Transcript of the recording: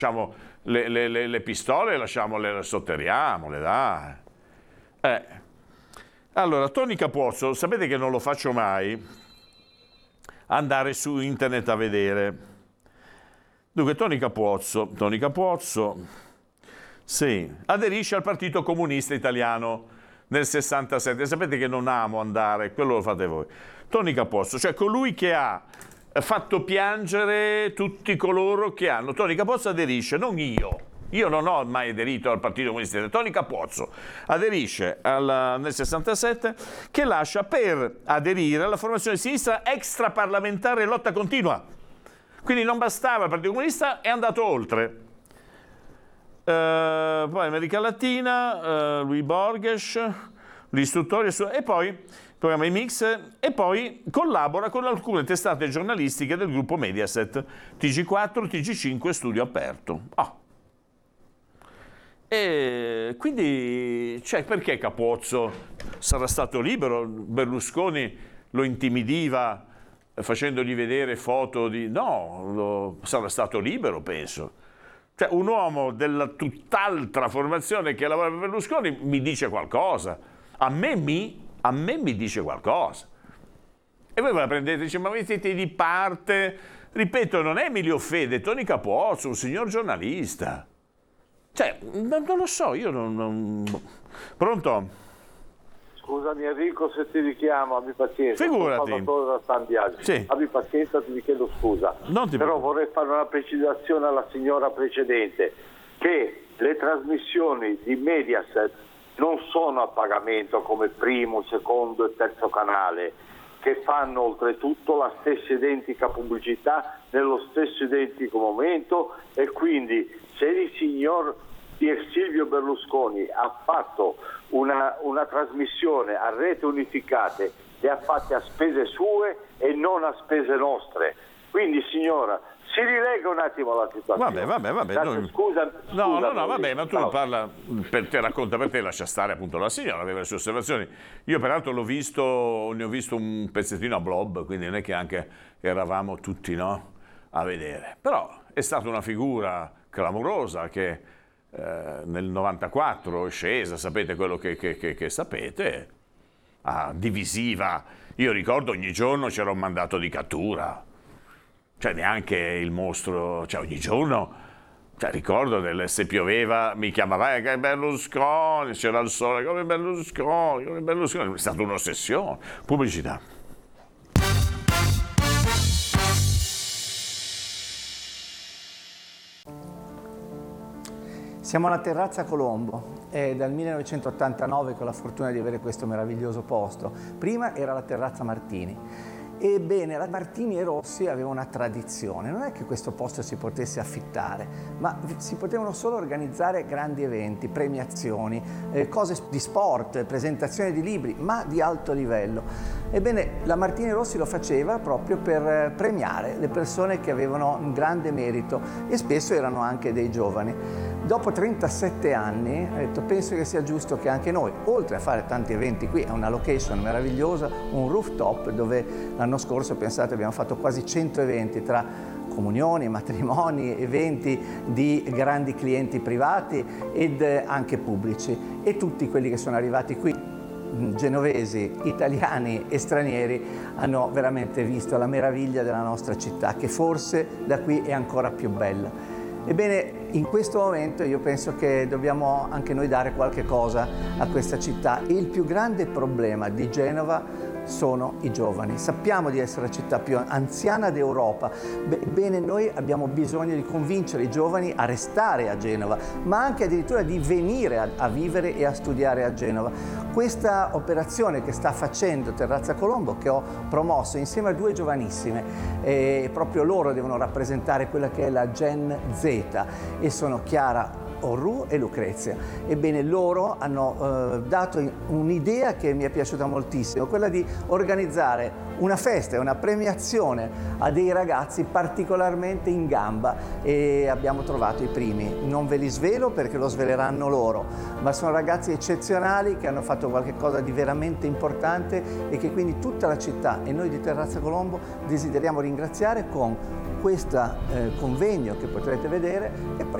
lasciamo le pistole, le sotterriamole, dai. Allora, Tony Capozzo, sapete che non lo faccio mai andare su internet a vedere. Dunque, Tony Capozzo, sì, aderisce al Partito Comunista Italiano nel 67. Sapete che non amo andare, quello lo fate voi. Tony Capozzo, cioè colui che ha fatto piangere tutti coloro che hanno. Tony Capozzo aderisce, non io. Io non ho mai aderito al Partito Comunista Italiano. Tony Capozzo aderisce nel 67, che lascia per aderire alla formazione di sinistra extraparlamentare e lotta continua. Quindi non bastava il Partito Comunista, è andato oltre. Poi America Latina, Louis Borges, l'istruttore e poi il programma Mix, e poi collabora con alcune testate giornalistiche del gruppo Mediaset, TG4, TG5 e Studio Aperto. E quindi, cioè, perché Capozzo sarà stato libero? Berlusconi lo intimidiva facendogli vedere foto di... No, sarà stato libero, penso. Cioè, un uomo della tutt'altra formazione che lavora per Berlusconi mi dice qualcosa. A me mi dice qualcosa. E voi ve la prendete e dite, ma voi siete di parte? Ripeto, non è Emilio Fede, è Tony Capozzo, un signor giornalista. Cioè, non lo so, io non... Pronto? Scusami Enrico se ti richiamo, abbi pazienza. Figurati. Sì. Abbi pazienza, ti chiedo scusa. Però vorrei fare una precisazione alla signora precedente, che le trasmissioni di Mediaset non sono a pagamento come primo, secondo e terzo canale, che fanno oltretutto la stessa identica pubblicità nello stesso identico momento, e quindi se il signor Silvio Berlusconi ha fatto una trasmissione a rete unificate, le ha fatte a spese sue e non a spese nostre. Quindi signora, si rilega un attimo la situazione. Vabbè. Scusa, no, vabbè, ma tu parla per te, racconta per te, lascia stare appunto la signora, aveva le sue osservazioni. Io peraltro ne ho visto un pezzettino a Blob, quindi non è che anche eravamo tutti, no, a vedere. Però è stata una figura clamorosa che nel 94 è scesa, sapete quello che sapete, divisiva. Io ricordo ogni giorno c'era un mandato di cattura, cioè neanche il mostro, cioè ogni giorno, cioè ricordo se pioveva mi chiamava Berlusconi, c'era il sole, come Berlusconi, è stata un'ossessione. Pubblicità. Siamo alla Terrazza Colombo, è dal 1989 che ho la fortuna di avere questo meraviglioso posto. Prima era la Terrazza Martini. Ebbene, la Martini e Rossi aveva una tradizione, non è che questo posto si potesse affittare, ma si potevano solo organizzare grandi eventi, premiazioni, cose di sport, presentazioni di libri, ma di alto livello. Ebbene, la Martini e Rossi lo faceva proprio per premiare le persone che avevano un grande merito, e spesso erano anche dei giovani. Dopo 37 anni ho detto, penso che sia giusto che anche noi, oltre a fare tanti eventi qui, è una location meravigliosa, un rooftop dove l'anno scorso, pensate, abbiamo fatto quasi 100 eventi tra comunioni, matrimoni, eventi di grandi clienti privati ed anche pubblici, e tutti quelli che sono arrivati qui, genovesi, italiani e stranieri, hanno veramente visto la meraviglia della nostra città, che forse da qui è ancora più bella. Ebbene, in questo momento io penso che dobbiamo anche noi dare qualche cosa a questa città. Il più grande problema di Genova sono i giovani. Sappiamo di essere la città più anziana d'Europa. Bene, noi abbiamo bisogno di convincere i giovani a restare a Genova, ma anche addirittura di venire a vivere e a studiare a Genova. Questa operazione che sta facendo Terrazza Colombo, che ho promosso insieme a due giovanissime, proprio loro devono rappresentare quella che è la Gen Z, e sono Chiara Orrù e Lucrezia. Ebbene, loro hanno dato un'idea che mi è piaciuta moltissimo, quella di organizzare una festa e una premiazione a dei ragazzi particolarmente in gamba, e abbiamo trovato i primi. Non ve li svelo perché lo sveleranno loro, ma sono ragazzi eccezionali che hanno fatto qualcosa di veramente importante e che quindi tutta la città e noi di Terrazza Colombo desideriamo ringraziare con questo convegno che potrete vedere, e poi